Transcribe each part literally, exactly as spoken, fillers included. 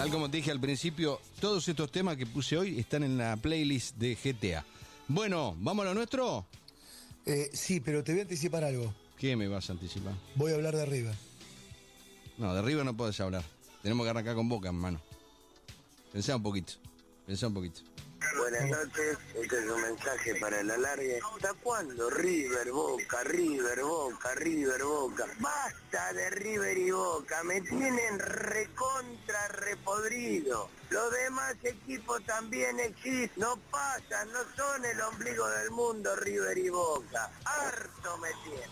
Tal como te dije al principio, todos estos temas que puse hoy están en la playlist de G T A. Bueno, ¿vamos a lo nuestro? Eh, sí, pero te voy a anticipar algo. ¿Qué me vas a anticipar? Voy a hablar de River. No, de River no podés hablar. Tenemos que arrancar con Boca, hermano. Pensá un poquito, pensá un poquito. Buenas noches, este es un mensaje para el alargue. ¿Hasta cuándo River, Boca, River, Boca, River, Boca? Basta de River y Boca, me tienen recontra repodrido. Los demás equipos también existen, no pasan, no son el ombligo del mundo River y Boca. Harto me tienen.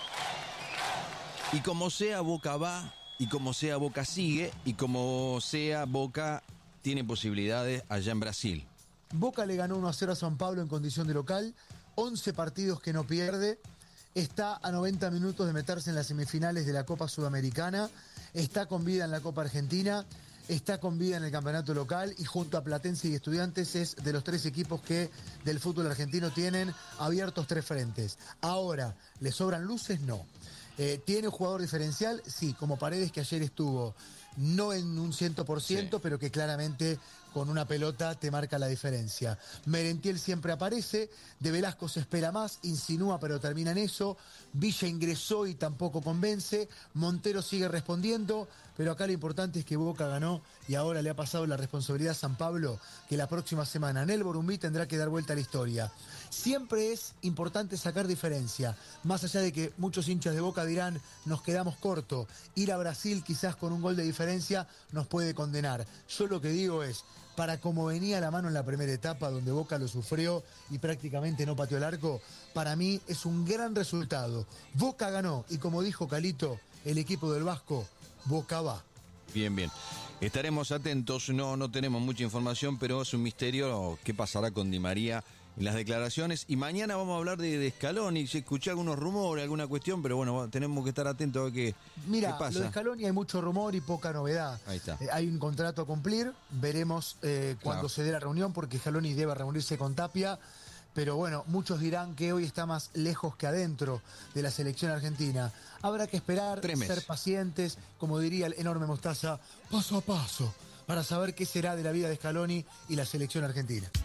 Y como sea, Boca va, y como sea, Boca sigue, y como sea, Boca tiene posibilidades allá en Brasil. Boca le ganó uno a cero a São Paulo en condición de local, once partidos que no pierde, está a noventa minutos de meterse en las semifinales de la Copa Sudamericana, está con vida en la Copa Argentina, está con vida en el campeonato local y junto a Platense y Estudiantes es de los tres equipos que del fútbol argentino tienen abiertos tres frentes. Ahora, ¿le sobran luces? No. Eh, ¿Tiene un jugador diferencial? Sí, como Paredes, que ayer estuvo no en un cien por ciento, sí, pero que claramente con una pelota te marca la diferencia. Merentiel siempre aparece, De Velasco se espera más, insinúa pero termina en eso, Villa ingresó y tampoco convence, Montero sigue respondiendo, pero acá lo importante es que Boca ganó y ahora le ha pasado la responsabilidad a San Pablo, que la próxima semana en el Borumbí tendrá que dar vuelta a la historia. Siempre es importante sacar diferencia, más allá de que muchos hinchas de Boca dirán, nos quedamos cortos, ir a Brasil quizás con un gol de diferencia nos puede condenar. Yo lo que digo es, para como venía la mano en la primera etapa, donde Boca lo sufrió y prácticamente no pateó el arco, para mí es un gran resultado. Boca ganó y como dijo Calito, el equipo del Vasco, Boca va. Bien, bien. Estaremos atentos, no, no tenemos mucha información, pero es un misterio qué pasará con Di María en las declaraciones. Y mañana vamos a hablar de, de Scaloni, escuché algunos rumores, alguna cuestión, pero bueno, tenemos que estar atentos a ver qué, Mira, qué pasa. Lo de Scaloni hay mucho rumor y poca novedad. Ahí está. Eh, hay un contrato a cumplir, veremos eh, cuándo Claro. se dé la reunión, porque Scaloni debe reunirse con Tapia. Pero bueno, muchos dirán que hoy está más lejos que adentro de la selección argentina. Habrá que esperar, ser pacientes, como diría el enorme Mostaza, paso a paso, para saber qué será de la vida de Scaloni y la selección argentina.